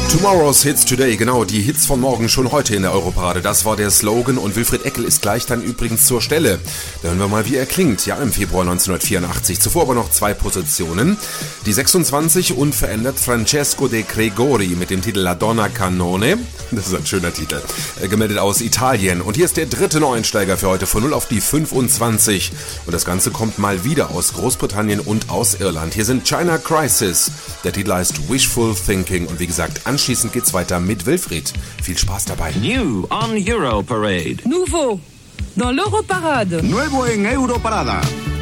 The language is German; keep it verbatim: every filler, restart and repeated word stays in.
Tomorrow's Hits Today, genau, die Hits von morgen schon heute in der Europarade. Das war der Slogan und Wilfried Eckel ist gleich dann übrigens zur Stelle. Da hören wir mal, wie er klingt, ja, im Februar neunzehnhundertvierundachtzig. Zuvor aber noch zwei Positionen. Die sechsundzwanzig unverändert Francesco De Gregori mit dem Titel La Donna Cannone. Das ist ein schöner Titel. Gemeldet aus Italien. Und hier ist der dritte Neueinsteiger für heute von null auf die fünfundzwanzig. Und das Ganze kommt mal wieder aus Großbritannien und aus Irland. Hier sind China Crisis. Der Titel heißt Wishful Thinking. Und wie gesagt, anschließend geht's weiter mit Wilfried. Viel Spaß dabei. New on Europarade. Nouveau dans l'Europarade. Nuevo en Europarada.